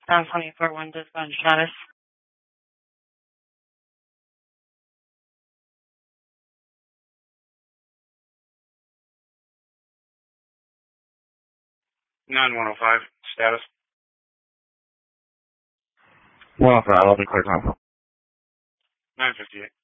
Sound 24-1 dispatch status. 9105, status. 105, I'll be clear time. 958.